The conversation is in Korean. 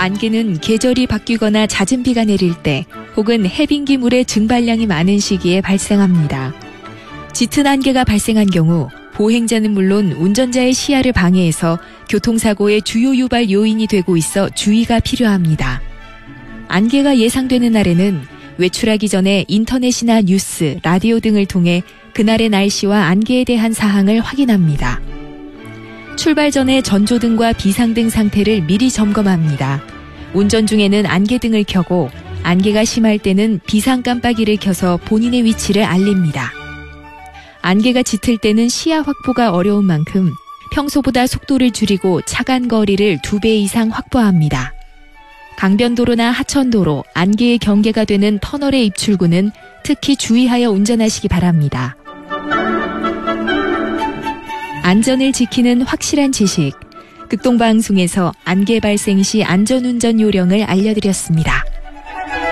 안개는 계절이 바뀌거나 잦은 비가 내릴 때 혹은 해빙기물의 증발량이 많은 시기에 발생합니다. 짙은 안개가 발생한 경우 보행자는 물론 운전자의 시야를 방해해서 교통사고의 주요 유발 요인이 되고 있어 주의가 필요합니다. 안개가 예상되는 날에는 외출하기 전에 인터넷이나 뉴스, 라디오 등을 통해 그날의 날씨와 안개에 대한 사항을 확인합니다. 출발 전에 전조등과 비상등 상태를 미리 점검합니다. 운전 중에는 안개등을 켜고 안개가 심할 때는 비상 깜빡이를 켜서 본인의 위치를 알립니다. 안개가 짙을 때는 시야 확보가 어려운 만큼 평소보다 속도를 줄이고 차간 거리를 2배 이상 확보합니다. 강변도로나 하천도로, 안개의 경계가 되는 터널의 입출구는 특히 주의하여 운전하시기 바랍니다. 안전을 지키는 확실한 지식. 극동방송에서 안개 발생 시 안전운전 요령을 알려드렸습니다.